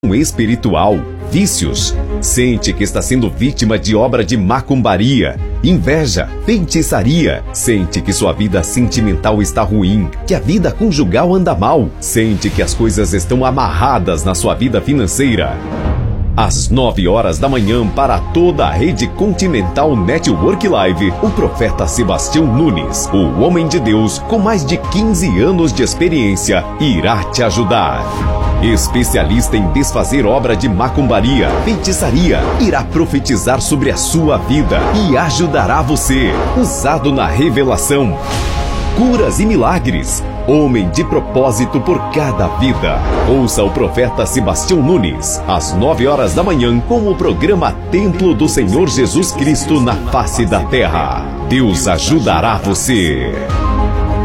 espiritual, vícios. Sente que está sendo vítima de obra de macumbaria, inveja, feitiçaria. Sente que sua vida sentimental está ruim, que a vida conjugal anda mal. Sente que as coisas estão amarradas na sua vida financeira. Às 9 horas da manhã, para toda a rede Continental Network Live, o profeta Sebastião Nunes, o homem de Deus com mais de 15 anos de experiência, irá te ajudar. Especialista em desfazer obra de macumbaria, feitiçaria, irá profetizar sobre a sua vida e ajudará você. Usado na revelação, curas e milagres. Homem de propósito por cada vida. Ouça o profeta Sebastião Nunes, às 9 horas da manhã, com o programa Templo do Senhor Jesus Cristo na face da terra. Deus ajudará você.